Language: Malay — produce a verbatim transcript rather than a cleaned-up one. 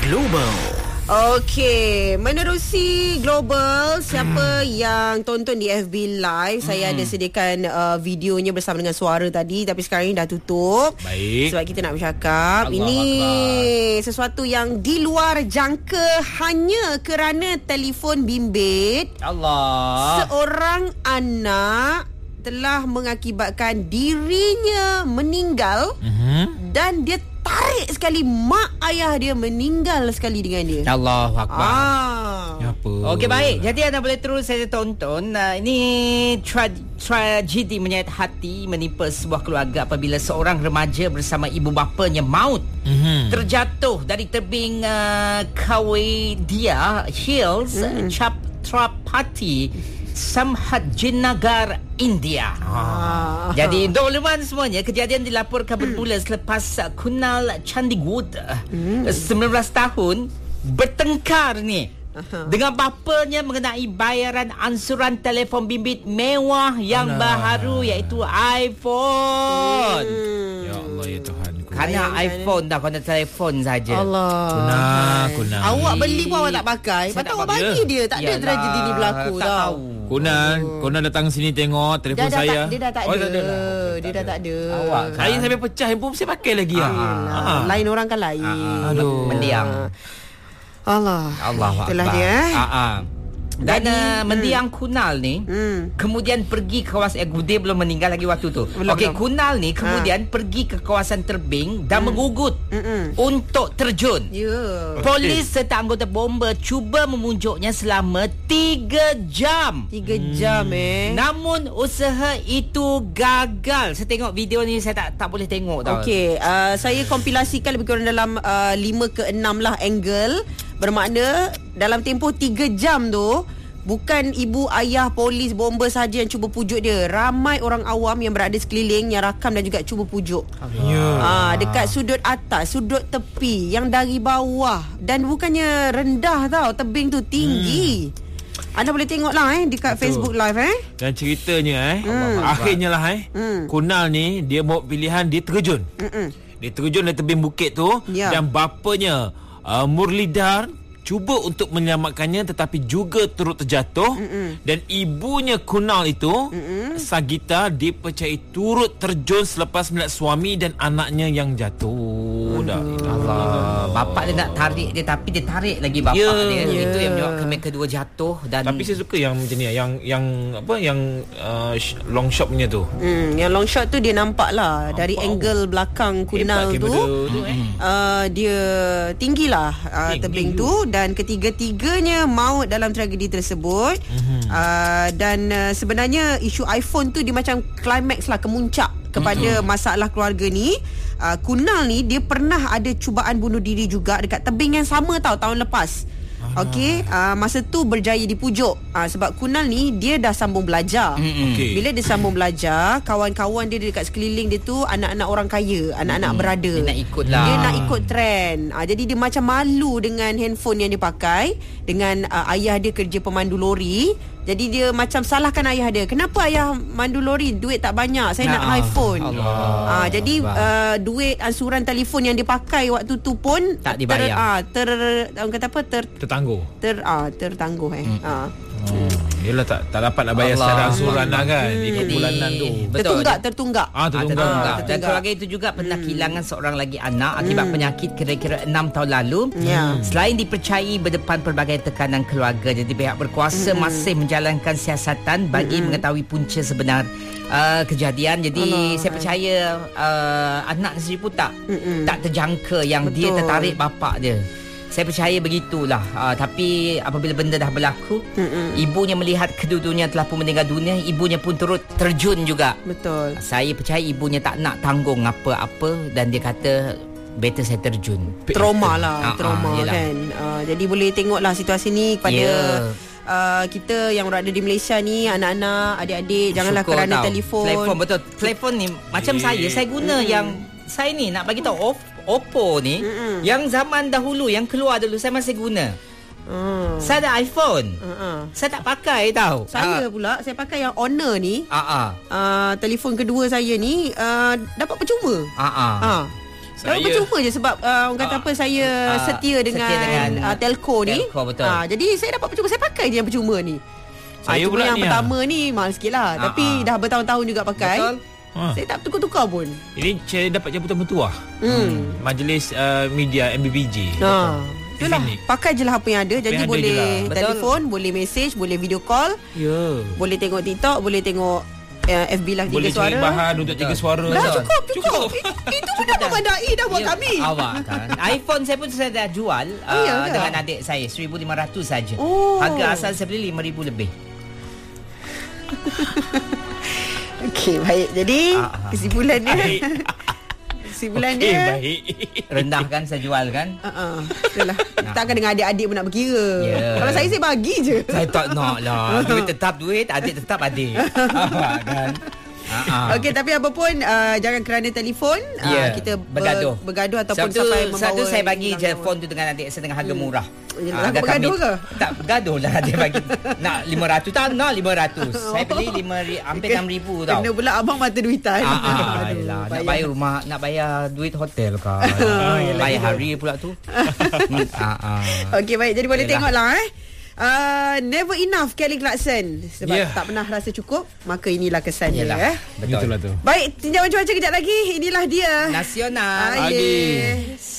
Global. Okey, menerusi Global, siapa hmm. yang tonton di F B Live, hmm. saya ada sediakan uh, videonya bersama dengan suara tadi, tapi sekarang ni dah tutup. Baik. Sebab kita nak bercakap, Allah ini Allah. Sesuatu yang di luar jangka hanya kerana telefon bimbit. Allah. Seorang anak telah mengakibatkan dirinya meninggal, hmm. dan dia tarik sekali mak ayah dia meninggal sekali dengan dia. Allahu Akbar. Ah. Apa? Okey, baik. Jadi anda boleh terus saja tonton. Uh, ini tra- tragedi menyayat hati menimpa sebuah keluarga apabila seorang remaja bersama ibu bapanya maut mm-hmm. terjatuh dari tebing uh, Kawadia Hills, mm. Chhatrapati Samhajinagar, India. Ah. Jadi untuk makluman semuanya, kejadian dilaporkan bermula selepas Kunal Chandigarh, hmm. sembilan belas tahun, bertengkar ni uh-huh. dengan bapanya mengenai bayaran ansuran telefon bimbit mewah yang Alah. baharu, iaitu iPhone. Hmm. Ya Allah, ya Tuhan. Kerana iPhone dah, kau nak telefon saja. Allah. Kunal, Kunal. Awak beli pun awak tak pakai. Lepas tu awak bagi dia. Tak Yalah, ada tragedi ni berlaku tak tau. tahu. Kunal, Kunal datang sini tengok telefon dia saya. Tak, dia dah tak oh, ada. ada. Dia dah tak ada. Awak kan? Saya sampai pecah handphone saya pakai lagi. Ah, ah. Ah. Lain orang kan lain. Ah, aduh. Mendiang. Allah. Allah. Itulah dia. Ah, ah. Dan Jadi, uh, mendiang hmm. Kunal ni hmm. kemudian pergi ke kawasan, eh, dia belum meninggal lagi waktu tu. Okey, Kunal ni kemudian ha. pergi ke kawasan terbing dan hmm. mengugut hmm. untuk terjun. Yeah. Polis okay. serta anggota bomba cuba memunjuknya selama tiga jam. tiga jam eh. Namun usaha itu gagal. Saya tengok video ni, saya tak tak boleh tengok tau. Okey, uh, saya kompilasikan lebih kurang dalam uh, lima ke enam lah angle. Bermakna dalam tempoh tiga jam tu, bukan ibu, ayah, polis, bomba saja yang cuba pujuk dia. Ramai orang awam yang berada sekeliling yang rakam dan juga cuba pujuk. Ya. Ah, dekat sudut atas, sudut tepi, yang dari bawah. Dan bukannya rendah tau, tebing tu tinggi. Hmm. Anda boleh tengok lah eh dekat Betul. Facebook Live eh. Dan ceritanya eh hmm. akhirnya lah eh hmm. Kunal ni dia mau pilihan, dia terjun. Mm-mm. Dia terjun dari tebing bukit tu, ya. Dan bapanya Uh, Murlidhar cuba untuk menyelamatkannya tetapi juga turut terjatuh. Mm-mm. Dan ibunya Kunal itu, Mm-mm. Sagita, dipercayai turut terjun selepas melihat suami dan anaknya yang jatuh. Dah, Allah. Bapak dia nak tarik dia, tapi dia tarik lagi bapak yeah. dia. Yeah. Itu yang menyebabkan mereka kedua jatuh. Dan tapi saya suka yang macam ni, yang yang apa yang uh, long shot punya tu. Hmm, yang long shot tu dia nampak lah nampak dari angle belakang Kunal tu. tu eh. uh, dia tinggilah uh, tebing tu, dan ketiga-tiganya maut dalam tragedi tersebut. Mm-hmm. Uh, dan uh, sebenarnya isu iPhone tu dia macam climax lah, kemuncak kepada mm-hmm. masalah keluarga ni. Uh, Kunal ni dia pernah ada cubaan bunuh diri juga dekat tebing yang sama tau, tahun lepas. Okey, uh, masa tu berjaya dipujuk uh, sebab Kunal ni dia dah sambung belajar. Mm-hmm. Okay. Bila dia sambung belajar, kawan-kawan dia dekat sekeliling dia tu anak-anak orang kaya, anak-anak mm-hmm. berada. Dia nak ikut lah. Dia nak ikut trend. Uh, jadi dia macam malu dengan handphone yang dia pakai, dengan uh, ayah dia kerja pemandu lori. Jadi dia macam salahkan ayah dia. Kenapa ayah mandu lori, duit tak banyak, saya nah, nak iPhone. Ah, jadi uh, duit ansuran telefon yang dia pakai waktu tu pun tak dibayar. Ter, ah, ter orang kata apa? Ter tertangguh. Ter ah tertangguh eh. Hmm. Ah. Hmm. Yelah tak tak dapat nak bayar Allah. Secara ansuran lah kan, hmm. ikut bulanan tu. Betul. Tertunggak, tertunggak. Ah, tertunggak. Ah, tertunggak. Dan keluarga itu juga pernah hmm. kehilangan seorang lagi anak akibat hmm. penyakit kira-kira enam tahun lalu. Yeah. Selain dipercayai berdepan pelbagai tekanan keluarga, jadi pihak berkuasa hmm. masih menjalankan siasatan bagi hmm. mengetahui punca sebenar uh, kejadian. Jadi Allah. Saya percaya uh, anak sendiri pun tak hmm. tak terjangka yang Betul. Dia tertarik bapak dia. Saya percaya begitulah. Uh, tapi apabila benda dah berlaku, Mm-mm. ibunya melihat kedua-duanya telah pun meninggal dunia, ibunya pun turut terjun juga. Betul. Saya percaya ibunya tak nak tanggung apa-apa dan dia kata better saya terjun. Trauma lah, uh, trauma uh, kan. Uh, jadi boleh tengoklah situasi ni kepada yeah. Uh, kita yang berada di Malaysia ni, anak-anak, adik-adik, janganlah Syukur kerana tau. telefon. Telefon betul. Telefon ni macam e- saya, saya guna mm. yang saya ni nak bagi tahu off Oppo ni Mm-mm. yang zaman dahulu yang keluar dulu saya masih guna. Hmm. Saya ada iPhone. Uh-uh. Saya tak pakai tau. Saya uh. pula saya pakai yang Honor ni. Uh-uh. Uh, telefon kedua saya ni uh, dapat percuma. Uh-uh. Uh. Saya percuma je sebab uh, orang kata uh, apa saya uh, setia dengan, setia dengan uh, telco ni. Telco, betul. Uh, jadi saya dapat percuma, saya pakai je yang percuma ni. Saya uh, pula yang ni pertama ya. ni mahal sikit lah. Uh, Tapi uh. dah bertahun-tahun juga pakai. Betul. Uh. Saya tak tukar-tukar pun. Ini saya dapat jemputan mentua. Hmm. Majlis uh, media M B B J. Ha. Itulah, pakai je lah apa yang ada. Jadi yang boleh ada telefon, boleh mesej, boleh video call. Ya. Yeah. Boleh tengok TikTok, boleh tengok uh, F B live tiga suara. Boleh cari bahan untuk tiga suara. Dah cukup, cukup. Itu, itu pun dah memandai dah buat ya, kami. Awak kan. iPhone saya pun saya dah jual oh, ya, uh, dengan adik saya seribu lima ratus saja. Oh. Harga asal saya beli lima ribu lebih. Okey, baik. Jadi kesimpulannya Kesimpulan okay, dia baik. Rendah kan saya jual kan. uh-uh. Itulah. Kita akan dengan adik-adik pun nak berkira. Yeah. Kalau saya, saya bagi je. Saya tak nak lah. Duit tetap duit, adik tetap adik. Kan. Uh-huh. Okey, tapi apa pun uh, jangan kerana telefon yeah, uh, kita bergaduh. Ber, bergaduh ataupun satu, sampai membawa satu saya bagi je phone tu dengan adik saya dengan harga hmm. murah. Yalah, uh, bergaduh ke? Tak bergaduh lah. Dia bagi nak lima ratus, tak nak lima ratus. Saya beli lima hampir enam ribu tau. Kena pula abang mata duitan. Ah, ah, ayolah, nak bayar rumah, nak bayar duit hotel kan. ah, bayar hari pula tu. ah, ah. Okey, baik. Jadi boleh tengoklah eh. Uh, never enough Kelly Clarkson. Sebab yeah. tak pernah rasa cukup, maka inilah kesannya. Yalah, eh. Betul lah tu. Baik, tinjauan cuaca kejap lagi. Inilah dia Nasional. Aye.